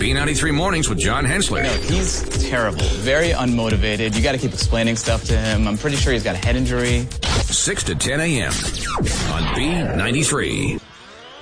B93 Mornings with John Hensley. No, he's terrible. Very unmotivated. You got to keep explaining stuff to him. I'm pretty sure he's got a head injury. 6 to 10 a.m. on B93.